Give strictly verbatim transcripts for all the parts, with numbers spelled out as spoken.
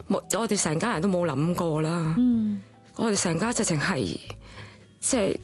冇，我哋成家人都冇諗過啦。嗯，我哋成家直情係即係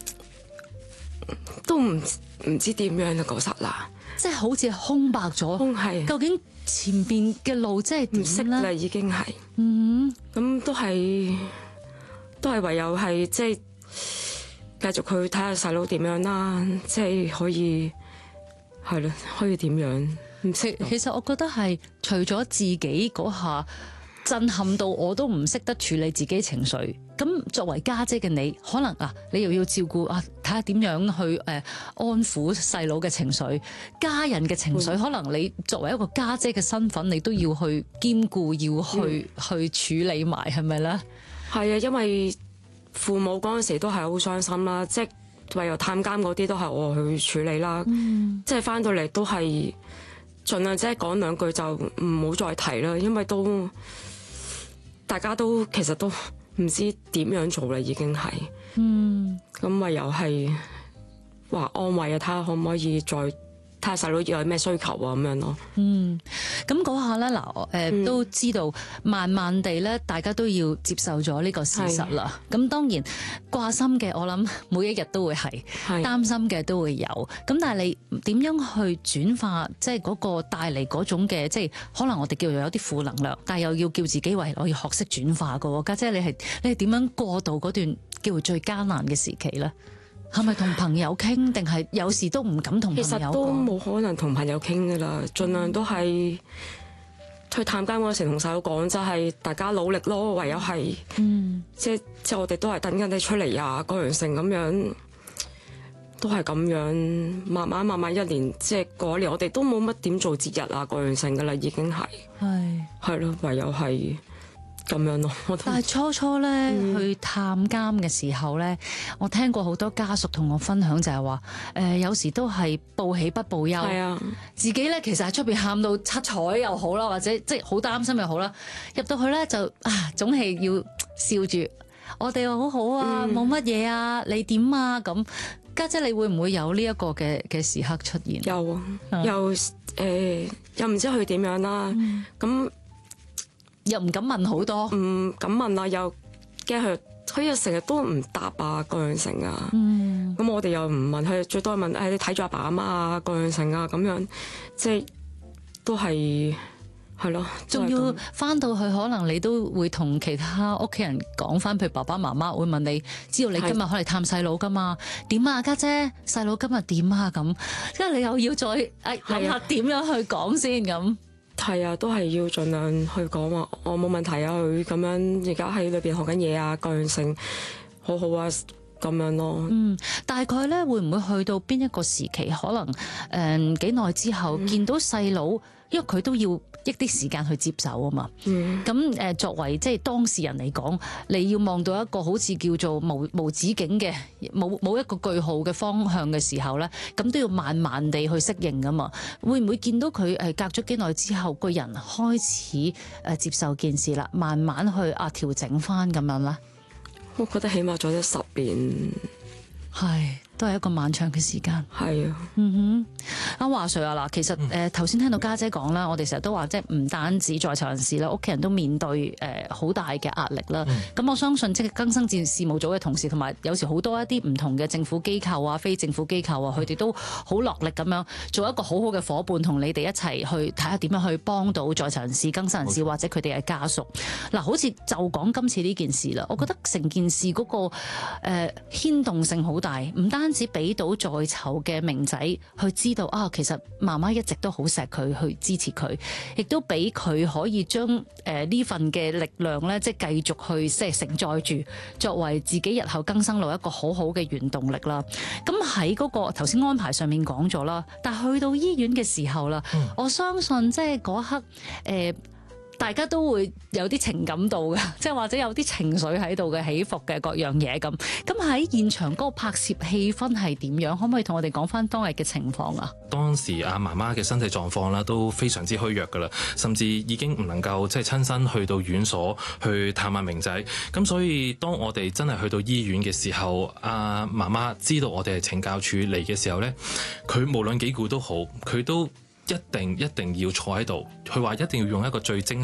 都唔唔知點樣嘅嗰剎那， 即係好似空白咗。 空係究竟前邊嘅路即係唔識點咧？ 啦，已經係。 嗯， 咁都係都係唯有係即係繼續去睇下細佬點樣啦，即係可以係咯，可以點樣？唔識。 其實我覺得係除咗自己嗰下震撼到我都唔識得處理自己情緒，咁作為家姐嘅你，可能啊你又要照顧啊，睇下點樣去誒、呃、安撫細佬嘅情緒，家人嘅情緒，嗯、可能你作為一個家姐嘅身份，你都要去兼顧，要去、嗯、去處理埋，係咪咧？ 係啊，因為父母嗰陣時都係好傷心啦，即係唯有探監嗰啲都係我去處理啦，嗯、即係翻到嚟都係盡量即係講兩句就唔好再提啦，因為都大家都其實都唔知點樣做啦，已經係，嗯，咁唯有係話安慰啊，睇下可唔可以再睇下細佬有咩需求啊咁樣咯。 嗯，咁嗰下咧嗱，誒都知道，慢慢地咧，大家都要接受咗呢個事實啦。咁是當然掛心嘅，我諗每一日都會係擔是心嘅都會有。咁但係你點樣去轉化，即係嗰個帶嚟嗰種嘅，即係可能我哋叫做有啲負能量，但係又要叫自己為我要學識轉化㗎喎。家姐，你係你係點樣過渡嗰段叫做最艱難嘅時期咧？係咪同朋友傾，定係有時都唔敢同朋友講？其實都冇可能同朋友傾噶啦，盡量都係去探監嗰時同細佬講，就係大家努力咯，唯有係，嗯，即係即係我哋都係等緊你出嚟啊，各樣成咁樣，都係咁樣，慢慢慢慢一年即係過一年，我哋都冇乜點做節日啊，各樣成噶啦，已經係，係係咯，唯有係。咁樣咯， 但係初初咧、嗯、去探監嘅時候咧，我聽過好多家屬同我分享就係話，誒、呃、有時都係報喜不報憂，係啊，自己咧其實喺出邊喊到七彩又好啦，或者即係好擔心又好啦，入到去咧就啊總係要笑住，我哋話好好啊，冇乜嘢啊，你點啊咁？家姐，你會唔會有呢一個嘅嘅時刻出現？ 有啊，嗯、又誒、呃、又唔知佢點樣啦，咁、嗯。 又唔敢問好多， 唔敢問啊，又驚佢，佢又成日都唔答啊，各樣成啊。嗯，咁我哋又唔問佢，最多問誒、哎、你睇住阿爸阿媽啊，各樣成啊，咁樣即係都係係咯。 仲要翻到去，可能你都會同其他屋企人講翻，譬如爸爸媽媽會問你，知道你今日可嚟探細佬噶嘛？點啊，家姐，細佬今日點啊？咁，因為你又要再誒諗下點樣去講先咁。 係啊，都係要盡量去講話，我冇問題啊，佢咁樣而家喺裏邊學緊嘢啊，各樣性好好啊，咁樣咯。嗯， 大概咧會唔會去到邊一個時期？可能誒幾耐之後、嗯、見到細佬，因為佢都要一啲時間去接手啊嘛。嗯，咁誒作為即係當事人嚟講，你要望到一個好似叫做無無止境嘅冇冇一個句號嘅方向嘅時候咧，咁都要慢慢地去適應噶嘛。會唔會見到佢誒隔咗幾耐之後，個人開始誒接受件事啦，慢慢去啊調整翻咁樣咧？ 我覺得起碼做咗十年， 係。都係一個漫長嘅時間。 係啊， 嗯哼，阿華 Sir 啊，嗱，其實誒頭先聽到家姐講啦，我哋成日都話，即係唔單止在囚人士啦，屋企人都面對誒好大嘅壓力啦。咁、嗯、我相信即係更生事務組嘅同事，同埋有時好多一啲唔同嘅政府機構啊、非政府機構啊，佢哋都好落力咁樣做一個好好嘅夥伴，同你哋一齊去睇下點樣去幫到在囚人士、更生人士或者佢哋嘅家屬。嗱，好似就講今次呢件事啦，我覺得成件事嗰、那個誒、呃、牽動性好大，唔單單止俾到在囚嘅明仔去知道啊，其實媽媽一直都好錫佢，去支持佢，亦都俾佢可以將誒呢份嘅力量咧，即係繼續去即係承載住，作為自己日後更生路一個好好嘅原動力啦。咁喺嗰個頭先安排上面講咗啦，但係去到醫院嘅時候啦，嗯、我相信即係嗰刻誒。呃大家都會有啲情感度嘅，即係或者有啲情緒喺度嘅起伏嘅各樣嘢咁。咁喺現場嗰個拍攝氣氛係點樣？可唔可以同我哋講翻當日嘅情況啊？ 當時阿媽媽嘅身體狀況啦都非常之虛弱噶啦，甚至已經唔能夠即係親身去到院所去探阿明仔。咁所以當我哋真係去到醫院嘅時候，阿媽媽知道我哋係懲教處嚟嘅時候呢，佢無論幾攰都好，佢都一定一定要坐喺度。佢話一定要用一個最精